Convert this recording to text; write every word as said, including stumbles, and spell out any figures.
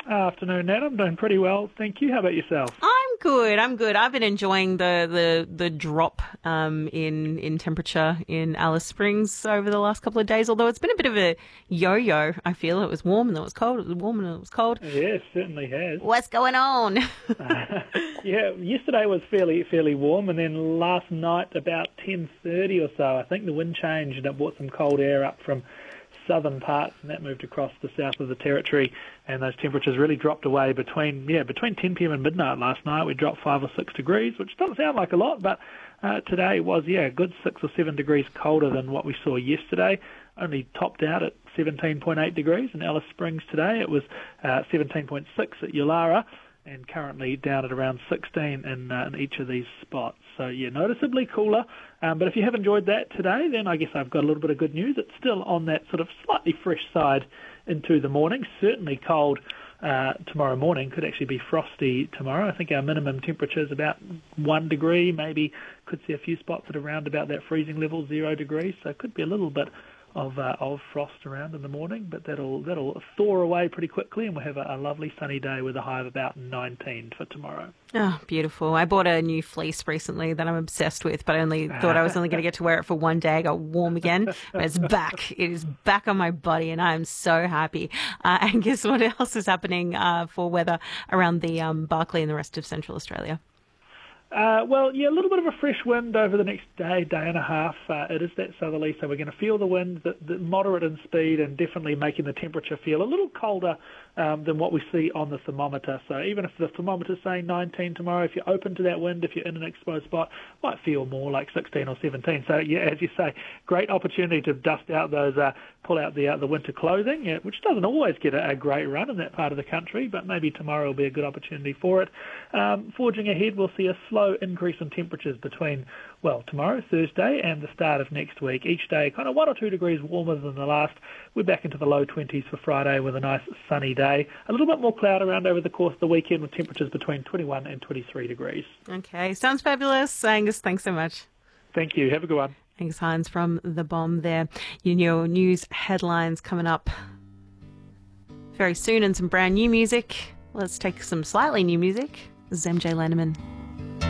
Afternoon, Nat. I'm doing pretty well, thank you. How about yourself? I'm good. I'm good. I've been enjoying the the the drop um, in in temperature in Alice Springs over the last couple of days. Although it's been a bit of a yo-yo. I feel it was warm and then it was cold. It was warm and then it was cold. Yeah, it certainly has. What's going on? uh, yeah, yesterday was fairly fairly warm, and then last night about ten thirty or so, I think the wind changed and it brought some cold air up from southern parts, and that moved across the south of the territory, and those temperatures really dropped away between yeah between ten p.m. and midnight last night. We dropped five or six degrees, which doesn't sound like a lot, but uh, today was yeah a good six or seven degrees colder than what we saw yesterday. Only topped out at seventeen point eight degrees in Alice Springs today. It was uh, seventeen point six at Yulara, and currently down at around sixteen in, uh, in each of these spots. So, yeah, noticeably cooler. Um, but if you have enjoyed that today, then I guess I've got a little bit of good news. It's still on that sort of slightly fresh side into the morning. Certainly cold uh, tomorrow morning. Could actually be frosty tomorrow. I think our minimum temperature is about one degree. Maybe could see a few spots at around about that freezing level, zero degrees. So it could be a little bit of uh, of frost around in the morning, but that'll that'll thaw away pretty quickly, and we'll have a, a lovely sunny day with a high of about nineteen for tomorrow. Oh, beautiful. I bought a new fleece recently that I'm obsessed with, but I only thought I was only going to get to wear it for one day. I got warm again, but it's back. It is back on my body, and I'm so happy. Uh, and guess what else is happening uh, for weather around the um, Barkly and the rest of Central Australia? Uh, well, yeah, a little bit of a fresh wind over the next day, day and a half. Uh, it is that southerly, so we're going to feel the wind, the, the moderate in speed, and definitely making the temperature feel a little colder um, than what we see on the thermometer. So even if the thermometer's saying nineteen tomorrow, if you're open to that wind, if you're in an exposed spot, might feel more like sixteen or seventeen. So yeah, as you say, great opportunity to dust out those, uh, pull out the uh, the winter clothing, yeah, which doesn't always get a, a great run in that part of the country, but maybe tomorrow will be a good opportunity for it. Um, forging ahead, we'll see a slow increase in temperatures between, well, tomorrow, Thursday, and the start of next week. Each day kind of one or two degrees warmer than the last. We're back into the low twenties for Friday with a nice sunny day. A little bit more cloud around over the course of the weekend with temperatures between twenty-one and twenty-three degrees. Okay, sounds fabulous. Angus, thanks so much. Thank you. Have a good one. Angus Hines from The Bomb there. You know, news headlines coming up very soon and some brand new music. Let's take some slightly new music. This is M J Lenneman.